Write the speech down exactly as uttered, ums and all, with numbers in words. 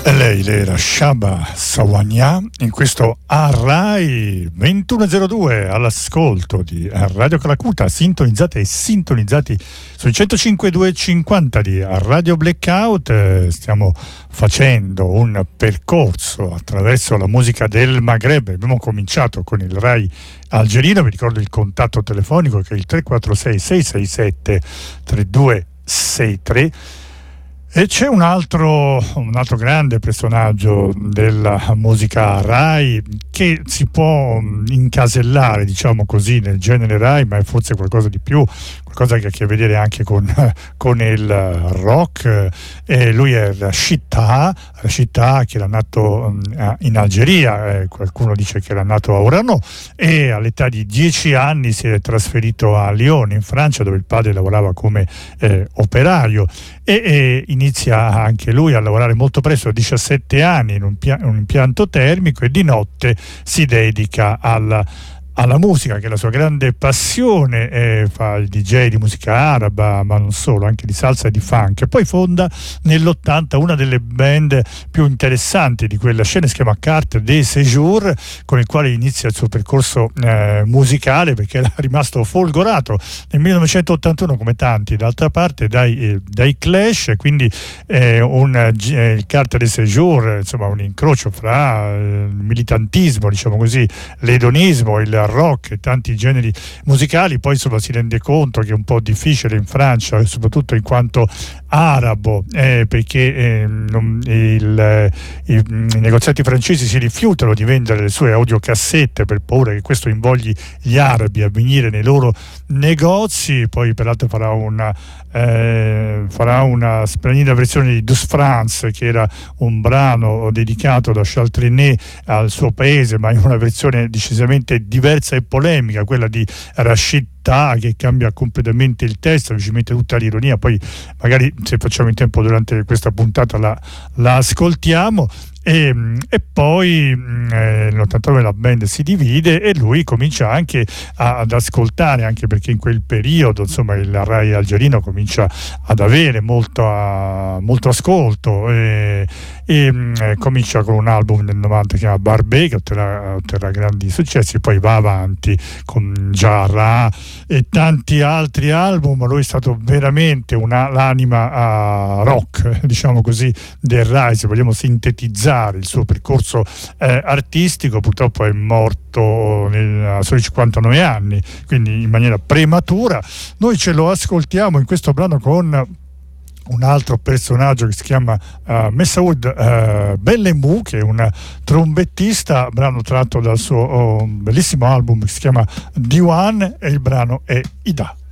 Lei era Shaba Sawanya in questo Rai ventuno e zero due all'ascolto di Radio Calacuta, sintonizzate e sintonizzati sui centocinque virgola duecentocinquanta di Radio Blackout. Stiamo facendo un percorso attraverso la musica del Maghreb. Abbiamo cominciato con il Rai algerino, vi ricordo il contatto telefonico che è il tre quattro sei sei sei sette tre due sei tre. E c'è un altro, un altro grande personaggio della musica Rai che si può incasellare, diciamo così, nel genere Rai, ma è forse qualcosa di più, qualcosa che ha a che vedere anche con, con il rock. E lui è Rachid Taha, Rachid Taha che era nato in Algeria, eh, qualcuno dice che era nato a Orano, e all'età di dieci anni si è trasferito a Lione, in Francia, dove il padre lavorava come eh, operaio, e, e inizia anche lui a lavorare molto presto, a diciassette anni, in un, pia- un impianto termico, e di notte si dedica alla alla musica, che è la sua grande passione. Eh, fa il D J di musica araba, ma non solo, anche di salsa e di funk. E poi fonda nell'ottanta una delle band più interessanti di quella scena, si chiama Carte de Séjour, con il quale inizia il suo percorso eh, musicale, perché era rimasto folgorato nel millenovecentottantuno, come tanti d'altra parte, dai, eh, dai Clash. Quindi eh, un, eh, il Carte de Séjour, insomma, un incrocio fra eh, il militantismo, diciamo così, l'edonismo, il rock e tanti generi musicali. Poi insomma si rende conto che è un po' difficile in Francia, soprattutto in quanto arabo, eh, perché eh, non, il, eh, i, i negozianti francesi si rifiutano di vendere le sue audiocassette per paura che questo invogli gli arabi a venire nei loro negozi. Poi peraltro farà una eh, farà una splendida versione di Douce France, che era un brano dedicato da Charles Trenet al suo paese, ma in una versione decisamente diversa e polemica, quella di Rachid Taha, che cambia completamente il testo, ci mette tutta l'ironia. Poi magari, se facciamo in tempo durante questa puntata, la, la ascoltiamo. E, e poi eh, nell'ottantanove la band si divide e lui comincia anche a, ad ascoltare, anche perché in quel periodo insomma il Rai algerino comincia ad avere molto, a, molto ascolto, e, e eh, comincia con un album nel novanta che si chiama Barbé, che otterrà, otterrà grandi successi. Poi va avanti con Jarrah e tanti altri album. Lui è stato veramente una, l'anima a rock, diciamo così, del Rai, se vogliamo sintetizzare il suo percorso eh, artistico. Purtroppo è morto nel, a soli cinquantanove anni, quindi in maniera prematura. Noi ce lo ascoltiamo in questo brano con un altro personaggio che si chiama uh, Messaoud uh, Bellemou, che è un trombettista, brano tratto dal suo oh, bellissimo album che si chiama Diwan, e il brano è Ida.